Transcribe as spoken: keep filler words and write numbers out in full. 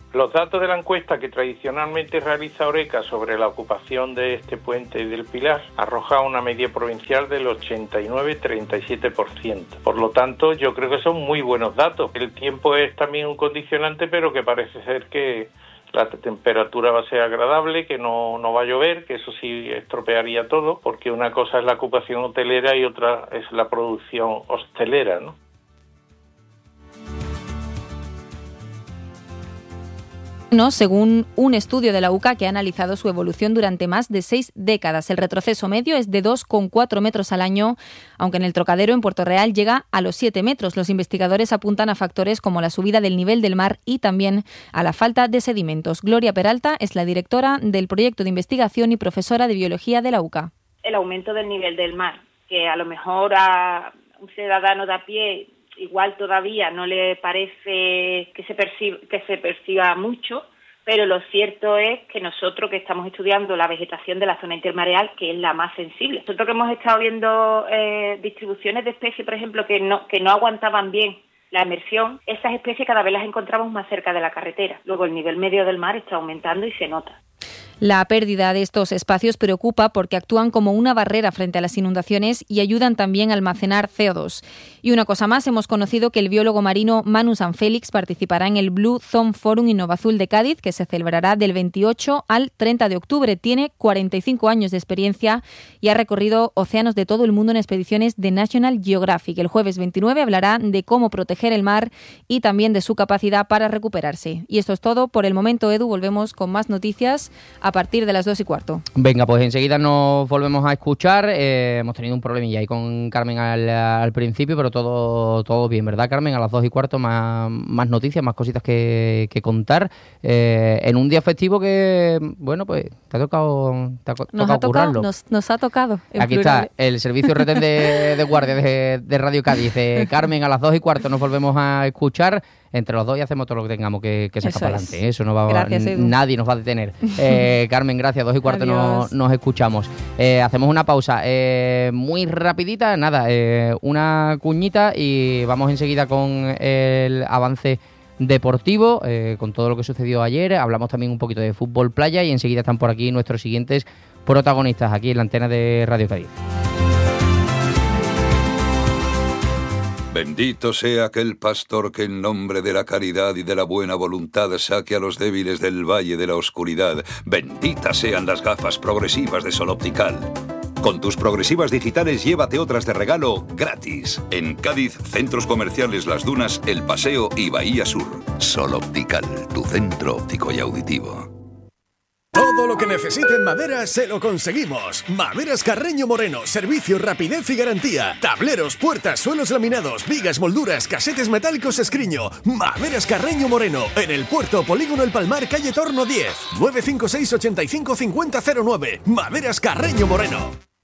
Los datos de la encuesta que tradicionalmente realiza Oreca sobre la ocupación de este puente y del Pilar arroja una media provincial del ochenta y nueve coma treinta y siete por ciento. Por lo tanto, yo creo que son muy buenos datos. El tiempo es también un condicionante, pero que parece ser que la temperatura va a ser agradable, que no, no va a llover, que eso sí estropearía todo, porque una cosa es la ocupación hotelera y otra es la producción hostelera, ¿no? Según un estudio de la U C A que ha analizado su evolución durante más de seis décadas. El retroceso medio es de dos coma cuatro metros al año, aunque en el Trocadero, en Puerto Real, llega a los siete metros. Los investigadores apuntan a factores como la subida del nivel del mar y también a la falta de sedimentos. Gloria Peralta es la directora del proyecto de investigación y profesora de biología de la U C A. El aumento del nivel del mar, que a lo mejor a un ciudadano de a pie igual todavía no le parece que se perciba, que se perciba mucho, pero lo cierto es que nosotros que estamos estudiando la vegetación de la zona intermareal, que es la más sensible, nosotros que hemos estado viendo eh, distribuciones de especies, por ejemplo, que no, que no aguantaban bien la emersión, esas especies cada vez las encontramos más cerca de la carretera. Luego el nivel medio del mar está aumentando y se nota. La pérdida de estos espacios preocupa porque actúan como una barrera frente a las inundaciones y ayudan también a almacenar C O dos. Y una cosa más, hemos conocido que el biólogo marino Manu Sanfélix participará en el Blue Zone Forum Innovazul de Cádiz, que se celebrará del veintiocho al treinta de octubre. Tiene cuarenta y cinco años de experiencia y ha recorrido océanos de todo el mundo en expediciones de National Geographic. El jueves veintinueve hablará de cómo proteger el mar y también de su capacidad para recuperarse. Y esto es todo por el momento, Edu. Volvemos con más noticias a partir de las dos y cuarto. Venga, pues enseguida nos volvemos a escuchar. Eh, hemos tenido un problemilla ahí con Carmen al, al principio, pero todo todo bien, ¿verdad, Carmen? A las dos y cuarto más, más noticias, más cositas que, que contar. Eh, en un día festivo que, bueno, pues te ha tocado, te ha, nos tocado ha tocado currarlo. Nos, nos ha tocado. Aquí plural. Está el servicio retén de, de guardia de, de Radio Cádiz. Eh, Carmen, a las dos y cuarto nos volvemos a escuchar. Entre los dos y hacemos todo lo que tengamos que, que sacar para adelante. Eso no va, gracias, Edu. Nadie nos va a detener. Eh, Carmen, gracias. Dos y cuarto nos, nos escuchamos. Eh, hacemos una pausa eh, muy rapidita. Nada, eh, una cuñita y vamos enseguida con el avance deportivo, eh, con todo lo que sucedió ayer. Hablamos también un poquito de fútbol playa y enseguida están por aquí nuestros siguientes protagonistas aquí en la antena de Radio Cádiz. Bendito sea aquel pastor que en nombre de la caridad y de la buena voluntad saque a los débiles del valle de la oscuridad. Benditas sean las gafas progresivas de Sol Optical. Con tus progresivas digitales llévate otras de regalo gratis. En Cádiz, centros comerciales Las Dunas, El Paseo y Bahía Sur. Sol Optical, tu centro óptico y auditivo. Todo lo que necesite en madera se lo conseguimos. Maderas Carreño Moreno, servicio, rapidez y garantía. Tableros, puertas, suelos laminados, vigas, molduras, casetes metálicos Escriño. Maderas Carreño Moreno, en el Puerto Polígono El Palmar, calle Torno diez. nueve cinco seis, ochenta y cinco, cincuenta cero nueve. Maderas Carreño Moreno.